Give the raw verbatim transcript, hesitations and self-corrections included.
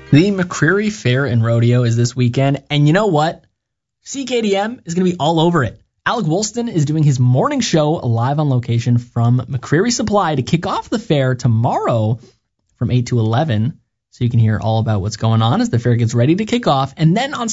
The McCreary Fair and Rodeo is this weekend, and you know what? C K D M is going to be all over it. Alec Woolston is doing his morning show live on location from McCreary Supply to kick off the fair tomorrow from eight to eleven, so you can hear all about what's going on as the fair gets ready to kick off. And then on